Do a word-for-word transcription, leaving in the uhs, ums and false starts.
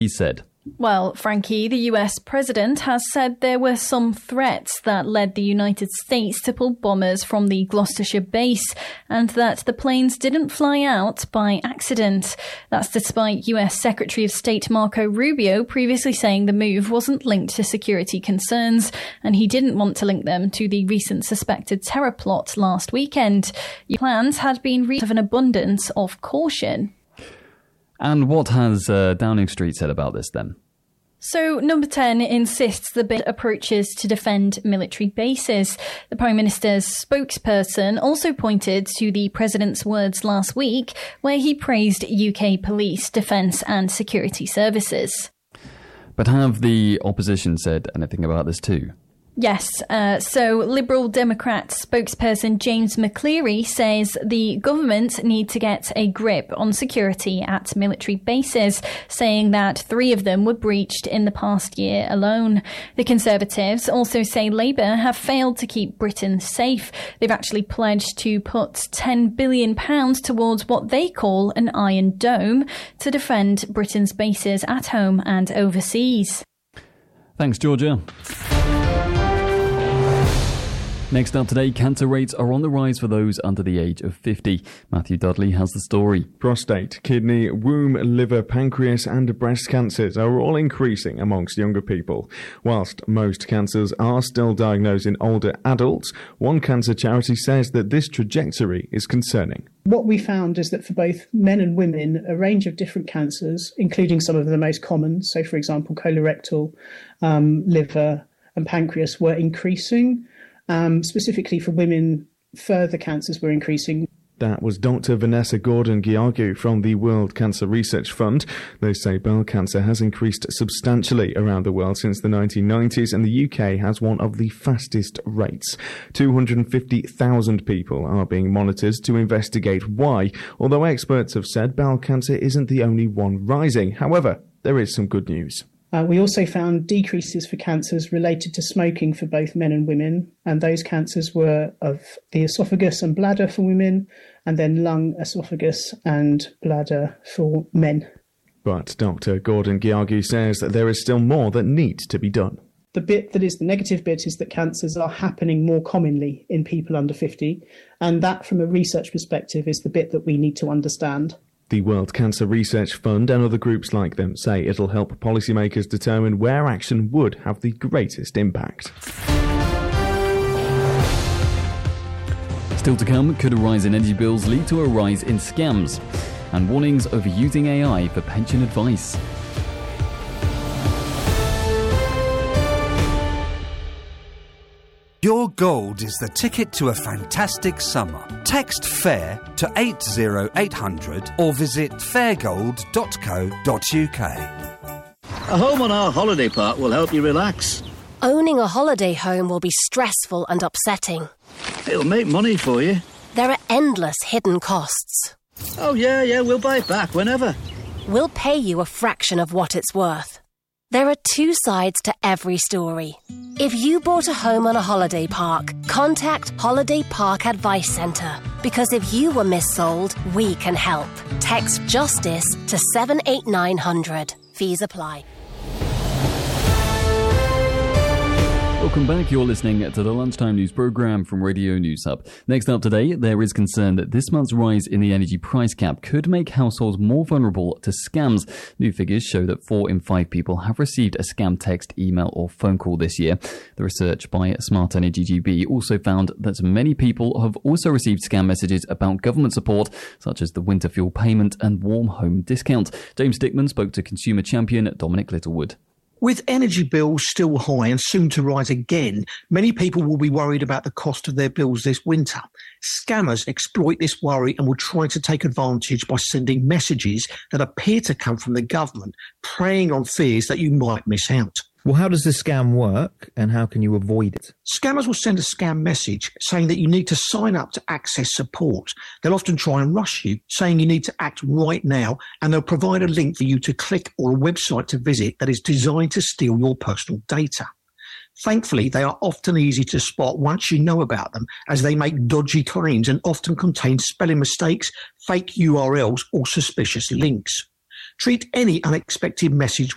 He said. Well, Frankie, the U S president has said there were some threats that led the United States to pull bombers from the Gloucestershire base and that the planes didn't fly out by accident. That's despite U S Secretary of State Marco Rubio previously saying the move wasn't linked to security concerns and he didn't want to link them to the recent suspected terror plot last weekend. Plans had been reached of an abundance of caution. And what has uh, Downing Street said about this then? So, Number ten insists the bill approaches to defend military bases. The Prime Minister's spokesperson also pointed to the President's words last week, where he praised U K police, defence and security services. But have the opposition said anything about this too? Yes, uh, so Liberal Democrat spokesperson James McCleary says the government need to get a grip on security at military bases, saying that three of them were breached in the past year alone. The Conservatives also say Labour have failed to keep Britain safe. They've actually pledged to put ten billion pounds towards what they call an Iron Dome to defend Britain's bases at home and overseas. Thanks, Georgia. Next up today, cancer rates are on the rise for those under the age of fifty. Matthew Dudley has the story. Prostate, kidney, womb, liver, pancreas and breast cancers are all increasing amongst younger people. Whilst most cancers are still diagnosed in older adults, one cancer charity says that this trajectory is concerning. What we found is that for both men and women, a range of different cancers, including some of the most common, so for example, colorectal, um, liver and pancreas, were increasing. Um, specifically for women, further cancers were increasing. That was Doctor Vanessa Gordon-Gheorghiu from the World Cancer Research Fund. They say bowel cancer has increased substantially around the world since the nineteen nineties, and the U K has one of the fastest rates. two hundred fifty thousand people are being monitored to investigate why, although experts have said bowel cancer isn't the only one rising. However, there is some good news. Uh, we also found decreases for cancers related to smoking for both men and women, and those cancers were of the esophagus and bladder for women, and then lung, esophagus and bladder for men. But Doctor Gordon-Gheorghiu says that there is still more that needs to be done. The bit that is the negative bit is that cancers are happening more commonly in people under fifty, and that from a research perspective is the bit that we need to understand. The World Cancer Research Fund and other groups like them say it'll help policymakers determine where action would have the greatest impact. Still to come, could a rise in energy bills lead to a rise in scams? And warnings of using A I for pension advice. Your gold is the ticket to a fantastic summer. Text FAIR to eight zero eight hundred or visit fairgold dot co dot uk. A home on our holiday park will help you relax. Owning a holiday home will be stressful and upsetting. It'll make money for you. There are endless hidden costs. Oh yeah, yeah, we'll buy it back whenever. We'll pay you a fraction of what it's worth. There are two sides to every story. If you bought a home on a holiday park, contact Holiday Park Advice Centre. Because if you were missold, we can help. Text JUSTICE to seven eight nine hundred. Fees apply. Welcome back. You're listening to the Lunchtime News programme from Radio News Hub. Next up today, there is concern that this month's rise in the energy price cap could make households more vulnerable to scams. New figures show that four in five people have received a scam text, email or phone call this year. The research by Smart Energy G B also found that many people have also received scam messages about government support, such as the winter fuel payment and warm home discount. James Dickman spoke to consumer champion Dominic Littlewood. With energy bills still high and soon to rise again, many people will be worried about the cost of their bills this winter. Scammers exploit this worry and will try to take advantage by sending messages that appear to come from the government, preying on fears that you might miss out. Well, how does the scam work and how can you avoid it? Scammers will send a scam message saying that you need to sign up to access support. They'll often try and rush you, saying you need to act right now, and they'll provide a link for you to click or a website to visit that is designed to steal your personal data. Thankfully, they are often easy to spot once you know about them, as they make dodgy claims and often contain spelling mistakes, fake U R Ls or suspicious links. Treat any unexpected message